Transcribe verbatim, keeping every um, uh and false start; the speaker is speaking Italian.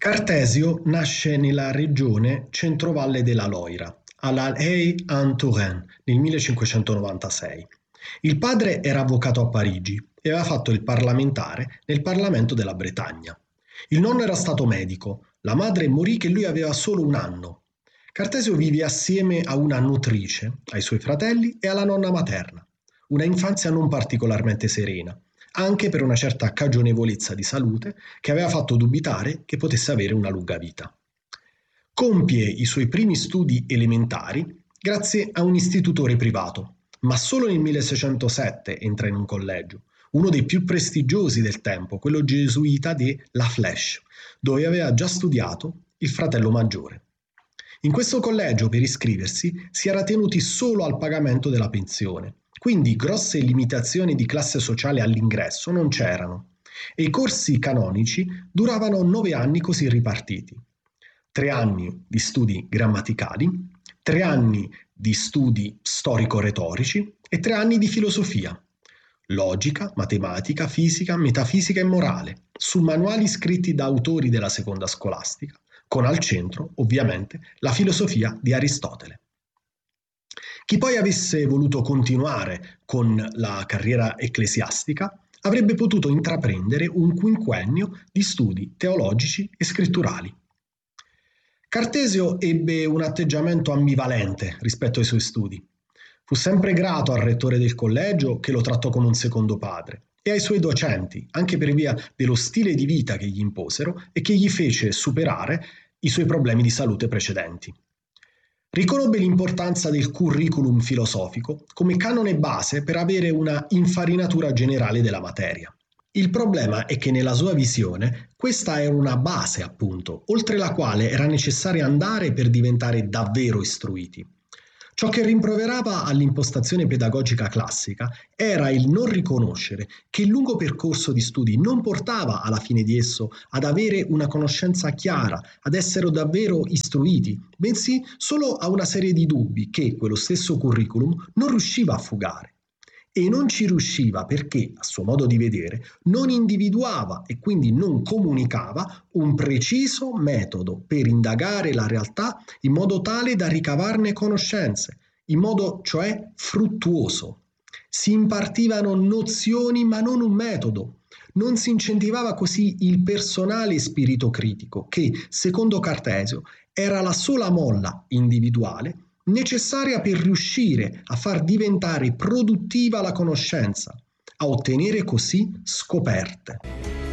Cartesio nasce nella regione centrovalle della Loira, alla Haye-en-Touraine, nel millecinquecentonovantasei. Il padre era avvocato a Parigi e aveva fatto il parlamentare nel Parlamento della Bretagna. Il nonno era stato medico, la madre morì che lui aveva solo un anno. Cartesio vive assieme a una nutrice, ai suoi fratelli e alla nonna materna. Una infanzia non particolarmente serena, anche per una certa cagionevolezza di salute che aveva fatto dubitare che potesse avere una lunga vita. Compie i suoi primi studi elementari grazie a un istitutore privato, ma solo nel milleseicentosette entra in un collegio, uno dei più prestigiosi del tempo, quello gesuita di La Flèche, dove aveva già studiato il fratello maggiore. In questo collegio, per iscriversi, si era tenuti solo al pagamento della pensione, quindi grosse limitazioni di classe sociale all'ingresso non c'erano, e i corsi canonici duravano nove anni così ripartiti. Tre anni di studi grammaticali, tre anni di studi storico-retorici e tre anni di filosofia, logica, matematica, fisica, metafisica e morale, su manuali scritti da autori della seconda scolastica, con al centro, ovviamente, la filosofia di Aristotele. Chi poi avesse voluto continuare con la carriera ecclesiastica avrebbe potuto intraprendere un quinquennio di studi teologici e scritturali. Cartesio ebbe un atteggiamento ambivalente rispetto ai suoi studi. Fu sempre grato al rettore del collegio, che lo trattò come un secondo padre, e ai suoi docenti, anche per via dello stile di vita che gli imposero e che gli fece superare i suoi problemi di salute precedenti. Riconobbe l'importanza del curriculum filosofico come canone base per avere una infarinatura generale della materia. Il problema è che nella sua visione questa era una base, appunto, oltre la quale era necessario andare per diventare davvero istruiti. Ciò che rimproverava all'impostazione pedagogica classica era il non riconoscere che il lungo percorso di studi non portava alla fine di esso ad avere una conoscenza chiara, ad essere davvero istruiti, bensì solo a una serie di dubbi che quello stesso curriculum non riusciva a fugare. E non ci riusciva perché, a suo modo di vedere, non individuava e quindi non comunicava un preciso metodo per indagare la realtà in modo tale da ricavarne conoscenze, in modo cioè fruttuoso. Si impartivano nozioni ma non un metodo. Non si incentivava così il personale spirito critico che, secondo Cartesio, era la sola molla individuale necessaria per riuscire a far diventare produttiva la conoscenza, a ottenere così scoperte.